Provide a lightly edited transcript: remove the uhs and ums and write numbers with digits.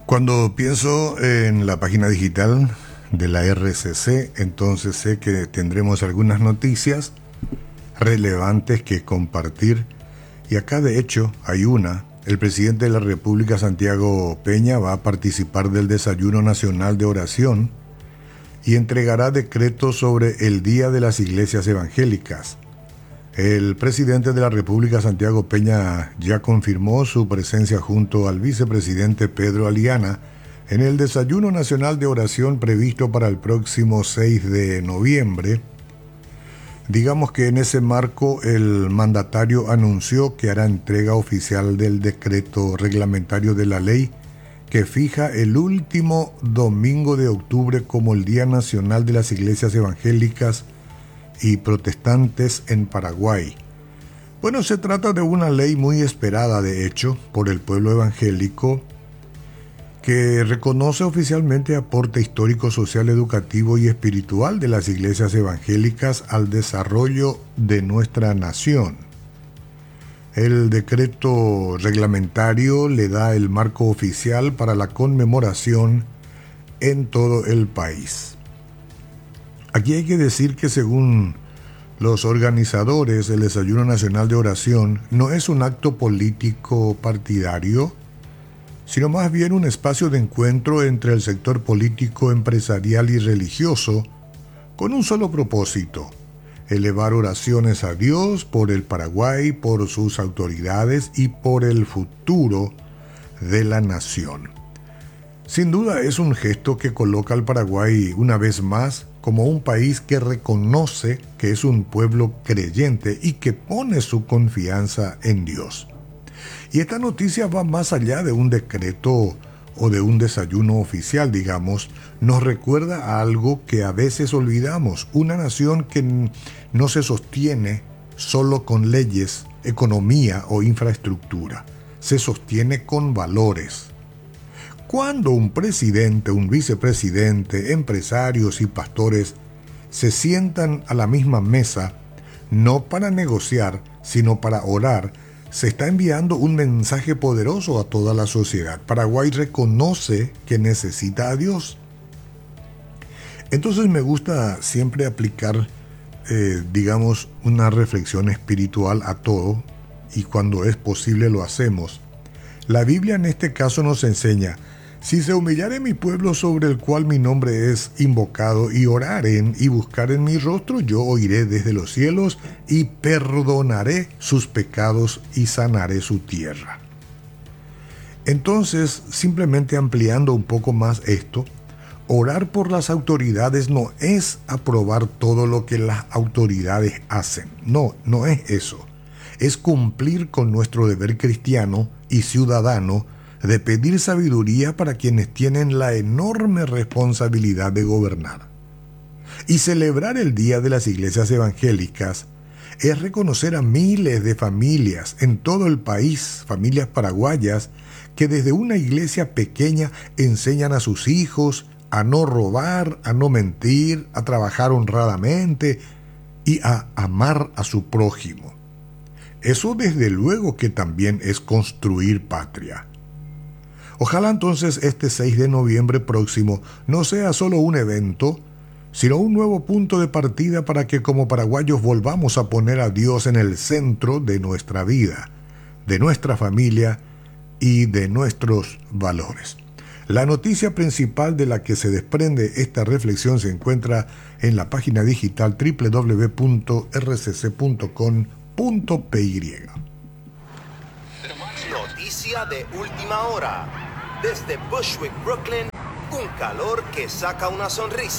Cuando pienso en la página digital de la RCC, entonces sé que tendremos algunas noticias relevantes que compartir. Y acá de hecho hay una. El presidente de la República, Santiago Peña, va a participar del Desayuno Nacional de Oración y entregará decretos sobre el Día de las Iglesias Evangélicas. El presidente de la República, Santiago Peña, ya confirmó su presencia junto al vicepresidente Pedro Aliana en el Desayuno Nacional de Oración previsto para el próximo 6 de noviembre. Digamos que en ese marco el mandatario anunció que hará entrega oficial del decreto reglamentario de la ley que fija el último domingo de octubre como el Día Nacional de las Iglesias Evangélicas y Protestantes en Paraguay. Bueno, se trata de una ley muy esperada, de hecho, por el pueblo evangélico, que reconoce oficialmente aporte histórico, social, educativo y espiritual de las iglesias evangélicas al desarrollo de nuestra nación. El decreto reglamentario le da el marco oficial para la conmemoración en todo el país. Aquí hay que decir que según los organizadores del Desayuno Nacional de Oración, no es un acto político partidario, sino más bien un espacio de encuentro entre el sector político, empresarial y religioso, con un solo propósito: elevar oraciones a Dios por el Paraguay, por sus autoridades y por el futuro de la nación. Sin duda es un gesto que coloca al Paraguay una vez más como un país que reconoce que es un pueblo creyente y que pone su confianza en Dios. Y esta noticia va más allá de un decreto o de un desayuno oficial, digamos. Nos recuerda a algo que a veces olvidamos: una nación que no se sostiene solo con leyes, economía o infraestructura, se sostiene con valores. Cuando un presidente, un vicepresidente, empresarios y pastores se sientan a la misma mesa, no para negociar, sino para orar, se está enviando un mensaje poderoso a toda la sociedad. Paraguay reconoce que necesita a Dios. Entonces me gusta siempre aplicar, digamos, una reflexión espiritual a todo, y cuando es posible lo hacemos. La Biblia en este caso nos enseña: si se humillare mi pueblo sobre el cual mi nombre es invocado, y oraren y buscaren mi rostro, yo oiré desde los cielos y perdonaré sus pecados y sanaré su tierra. Entonces, simplemente ampliando un poco más esto, orar por las autoridades no es aprobar todo lo que las autoridades hacen. No es eso. Es cumplir con nuestro deber cristiano y ciudadano de pedir sabiduría para quienes tienen la enorme responsabilidad de gobernar. Y celebrar el Día de las Iglesias Evangélicas es reconocer a miles de familias en todo el país, familias paraguayas, que desde una iglesia pequeña enseñan a sus hijos a no robar, a no mentir, a trabajar honradamente y a amar a su prójimo. Eso desde luego que también es construir patria. Ojalá entonces este 6 de noviembre próximo no sea solo un evento, sino un nuevo punto de partida para que como paraguayos volvamos a poner a Dios en el centro de nuestra vida, de nuestra familia y de nuestros valores. La noticia principal de la que se desprende esta reflexión se encuentra en la página digital www.rcc.com.py. Noticia de última hora. Desde Bushwick, Brooklyn, un calor que saca una sonrisa.